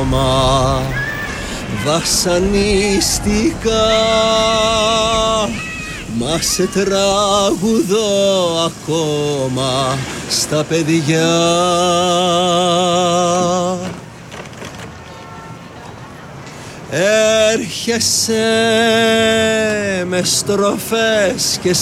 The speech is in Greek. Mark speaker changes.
Speaker 1: χρώμα βασανιστικά, μα σε τραγουδώ ακόμα στα παιδιά. Έρχεσαι με στροφές και